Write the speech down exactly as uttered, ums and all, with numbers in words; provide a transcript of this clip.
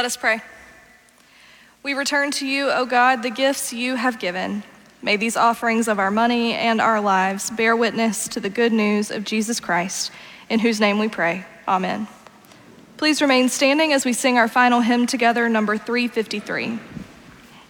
Let us pray. We return to you, O God, the gifts you have given. May these offerings of our money and our lives bear witness to the good news of Jesus Christ, in whose name we pray. Amen. Please remain standing as we sing our final hymn together, number three fifty-three.